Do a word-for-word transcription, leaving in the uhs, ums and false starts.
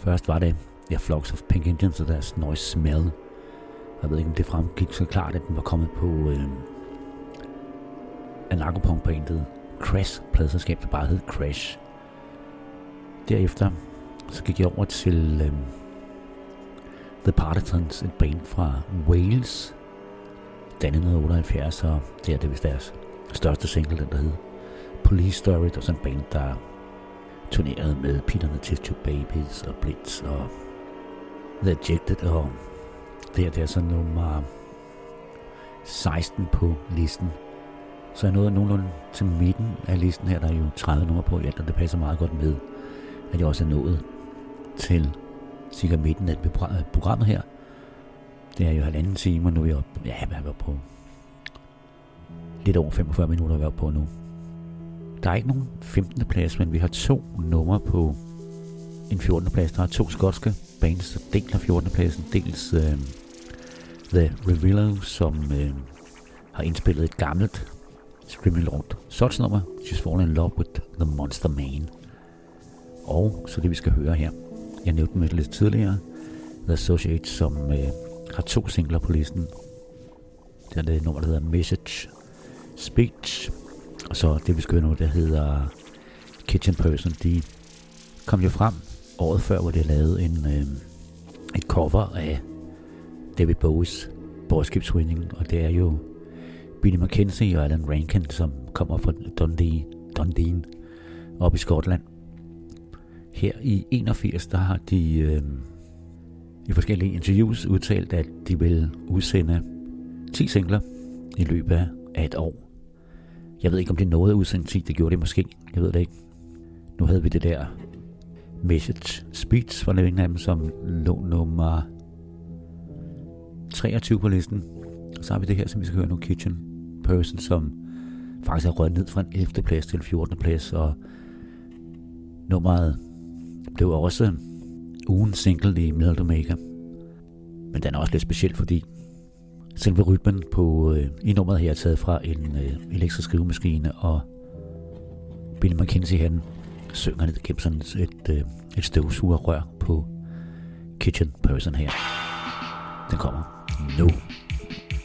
Først var det ja, Flocks of Pink Indians og deres Noise Smell. Jeg ved ikke, om det fremgik så klart, at den var kommet på øh, anarkopunk-bandet Crash, pladselskab, der bare hed Crash. Derefter så gik jeg over til øh, The Partisans, et band fra Wales, dannet i nitten otteoghalvfjerds, og det er det vist deres største single, den der hed Police Story, og sådan en band, der turnerede med Peter and the Test Tube Babies og Blitz og The Ejected, og det her det er så nummer seksten på listen. Så jeg nåede nogenlunde til midten af listen her, der er jo tredive numre på, ja, og det passer meget godt med, at jeg også er nået til cirka midten af programmet her. Det er jo halvanden time, og nu er vi oppe, ja, hvad er vi oppe på? Lidt over femogfyrre minutter, vi er oppe på nu. Der er ikke nogen femtende plads, men vi har to numre på en fjortende plads. Der er to skotske bands, der deler fjortende pladsen. Dels øh, The Revealo, som øh, har indspillet et gammelt Screaming Lord Sots nummer, She's Fallen in Love with the Monster Man. Og så det vi skal høre her. Jeg nævnte dem lidt tidligere. The Associates, som øh, har to singler på listen. Det er det nummer, der hedder Message Speech. Og så det vi skal høre nu, der hedder Kitchen Person. De kom jo frem året før, hvor de lavede en, øh, et cover af David Bowies Boys Keep Swinging. Og det er jo Billy Mackenzie og Alan Rankin, som kommer fra Dundee, Dundee op i Skotland. Her i enogfirs, der har de øh, i forskellige interviews udtalt, at de vil udsende ti singler i løbet af et år. Jeg ved ikke, om det nåede at udsende ti, det gjorde det måske, jeg ved det ikke. Nu havde vi det der Message Speech, var det en af dem, som lå nummer treogtyve på listen. Og så har vi det her, som vi skal høre nu, Kitchen Person, som faktisk er røget ned fra en ellevte plads til fjortende plads, og nummeret blev også ugens single i Middle Omega. Men den er også lidt speciel, fordi selve rytmen på øh, i nummeret her er taget fra en øh, elektrisk skrivemaskine, og Billy Mackenzie han synger ned gennem sådan et, øh, et støvsugerrør på Kitchen Person her. Den kommer nu.